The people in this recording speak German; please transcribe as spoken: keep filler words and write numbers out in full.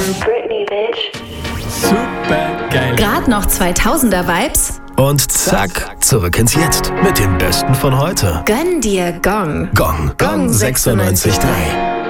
Britney, bitch. Super geil. Grad noch zweitausender Vibes? Und zack, zurück ins Jetzt mit dem Besten von heute. Gönn dir Gong. Gong, Gong sechsundneunzig Komma drei.